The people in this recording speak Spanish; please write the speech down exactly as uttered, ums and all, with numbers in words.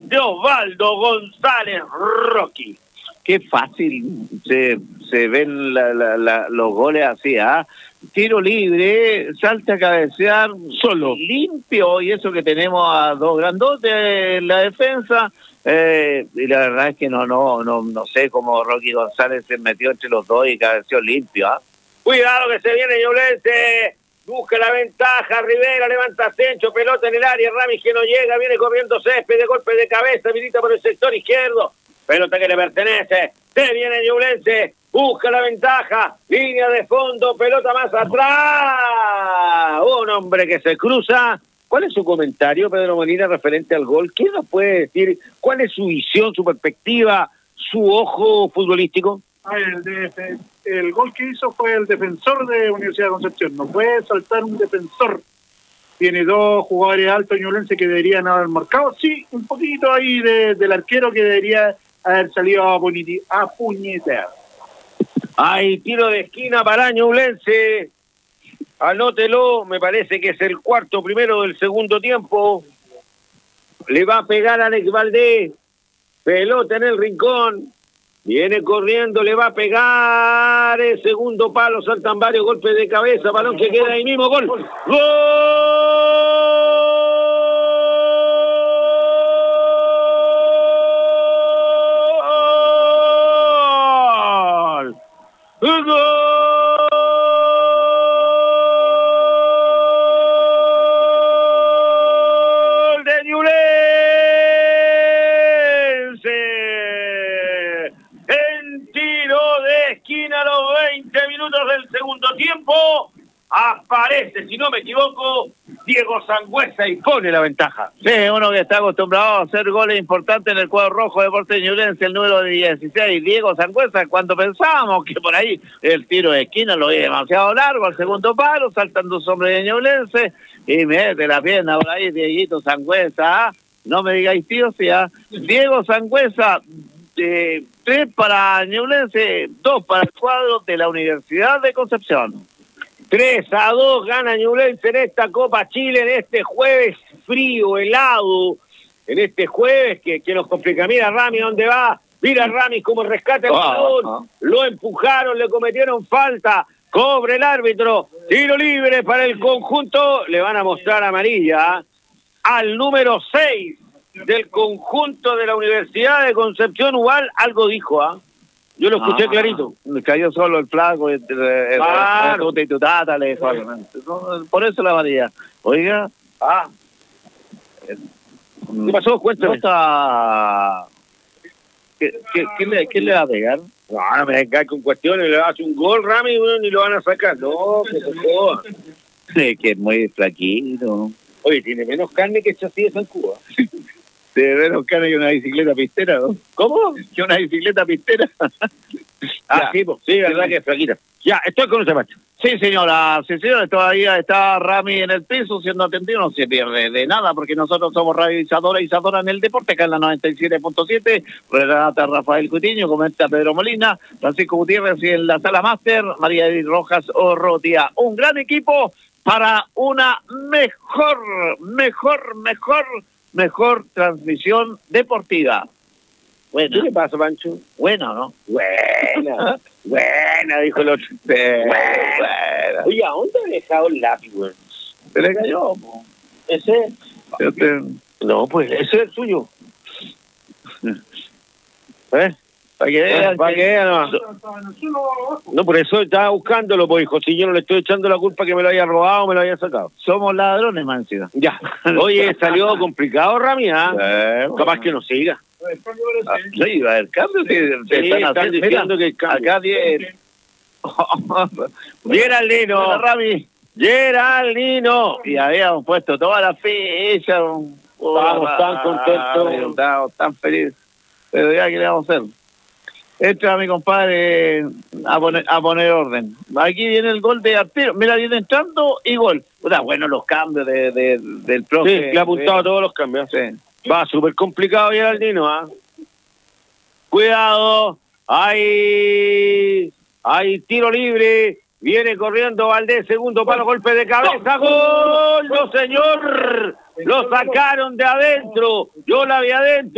de Osvaldo González Rocky. Qué fácil se, se ven la, la, la, los goles así, ¿ah? ¿eh? Tiro libre, salta a cabecear solo, limpio, y eso que tenemos a dos grandotes en la defensa, eh, y la verdad es que no, no, no, no sé cómo Rocky González se metió entre los dos y cabeceó limpio, ¿ah? ¿eh? Cuidado que se viene Ñublense, busca la ventaja, Rivera levanta Sencho, pelota en el área, Ramis que no llega, viene corriendo Césped, de golpe de cabeza, milita por el sector izquierdo, pelota que le pertenece, se viene Ñublense, busca la ventaja, línea de fondo, pelota más atrás, un hombre que se cruza. ¿Cuál es su comentario, Pedro Molina, referente al gol? ¿Qué nos puede decir? ¿Cuál es su visión, su perspectiva, su ojo futbolístico? El, de, el gol que hizo fue el defensor de Universidad de Concepción, no puede saltar un defensor. Tiene dos jugadores altos Ñublense que deberían haber marcado, sí, un poquito ahí de, del arquero que debería haber salido a, a puñetear. Hay tiro de esquina para Ñublense, anótelo, me parece que es el cuarto primero del segundo tiempo, le va a pegar a Alex Valdés, pelota en el rincón, viene corriendo, le va a pegar el segundo palo, saltan varios golpes de cabeza, balón que queda ahí mismo, gol, gol, ¡gol! De Ñublense en tiro de esquina a los veinte minutos del segundo tiempo aparece, si no me equivoco, Diego Sangüesa y pone la ventaja. Sí, uno que está acostumbrado a hacer goles importantes en el cuadro rojo de Deportes Ñublense, el número dieciséis, Diego Sangüesa, cuando pensábamos que por ahí el tiro de esquina lo veía demasiado largo, al segundo palo, saltan dos hombres de Ñublense, y mete la pierna por ahí, Dieguito Sangüesa, ¿ah? No me digáis tío, sí, ¿ah? Diego Sangüesa, eh, tres para Ñublense, dos para el cuadro de la Universidad de Concepción. tres a dos gana Ñublense en esta Copa Chile, en este jueves frío, helado, en este jueves que, que nos complica. Mira Ramis dónde va, mira Ramis como rescata el balón, oh, oh. Lo empujaron, le cometieron falta, cobre el árbitro, tiro libre para el conjunto, le van a mostrar amarilla al número seis del conjunto de la Universidad de Concepción. Ubal algo dijo, ¿ah? ¿eh? Yo lo escuché ah, clarito. Cayó solo el flaco, el, el, el, claro. el, tu tata le dijo. Por eso la varía. Oiga. Ah. ¿Qué pasó? Cuéntame. No está... ¿Qué, qué, qué, le, ¿Qué le va a pegar? No, no me venga con cuestiones. Le va a hacer un gol, Rami, bueno, ni lo van a sacar. No, que se joda. Sí, que es muy flaquito. Oye, tiene menos carne que Chací de San Cuba. De menos carne que una bicicleta pistera, ¿no? ¿Cómo? Que una bicicleta pistera. Ah, sí, pues, sí, verdad que es flaquita. Ya, estoy con usted, Macho. Sí, señora, sí, señora, todavía está Rami en el piso siendo atendido, no se pierde de nada, porque nosotros somos Radio Isadora, Isadora en el deporte, acá en la noventa y siete punto siete, relata Rafael Cutiño, comenta Pedro Molina, Francisco Gutiérrez y en la sala máster, María Edith Rojas Orrotia. Un gran equipo para una mejor, mejor, mejor, mejor transmisión deportiva. Bueno. ¿Qué le pasa, Pancho? Bueno, ¿no? Buena, buena, dijo el otro. Buena, buena. Oye, ¿a dónde ha dejado el lápiz, güey? Se le cayó, po. ¿Ese? Este... No, pues ese es el suyo. ¿Eh? Para que vean. Para que vean, no. No, por eso estaba buscándolo, pues, hijo. Si yo no le estoy echando la culpa que me lo haya robado o me lo haya sacado. Somos ladrones, Mancida. Ya. Oye, salió complicado, Rami, ¿ah? ¿eh? Eh, Capaz que no siga. Ah, sí, va a haber cambio. Sí, sí, están, están diciendo que el cambio. Acá diez. Geraldino. Rami. Geraldino. Y habíamos puesto toda la ficha. Estábamos tan contentos. Estábamos tan felices. Pero ya, ¿qué le vamos a hacer? Entra mi compadre a poner, a poner orden. Aquí viene el gol de Arturo. Mira, viene entrando y gol. O sea, bueno, los cambios de, de, del profe. Sí, le ha apuntado de... todos los cambios. Sí. Va, súper complicado Geraldino, ¿ah? ¿eh? Cuidado. Hay... Hay tiro libre. Viene corriendo Valdés, segundo palo, golpe de cabeza. ¡Gol! ¡No, señor! Lo sacaron de adentro. Yo la vi adentro.